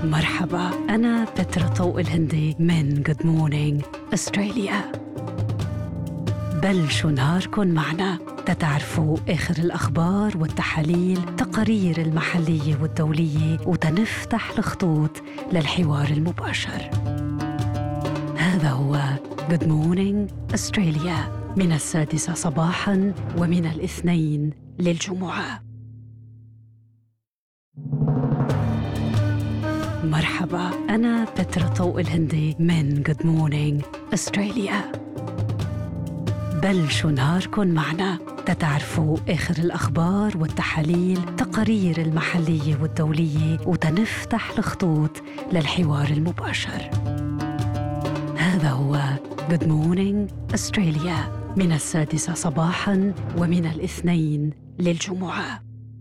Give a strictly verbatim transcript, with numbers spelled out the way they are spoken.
مرحبا، أنا بترا طوق الهندي من Good Morning أستراليا. بلشوا نهاركن معنا تتعرفوا آخر الأخبار والتحاليل، تقارير المحلية والدولية، وتنفتح الخطوط للحوار المباشر. هذا هو Good Morning أستراليا من السادسة صباحاً ومن الاثنين للجمعة. مرحبا، أنا بترا طوق الهندي من Good Morning أستراليا. بلشوا نهاركن معنا تتعرفوا آخر الأخبار والتحاليل، تقارير المحلية والدولية، وتنفتح الخطوط للحوار المباشر. هذا هو Good Morning أستراليا من السادسة صباحاً ومن الاثنين للجمعة.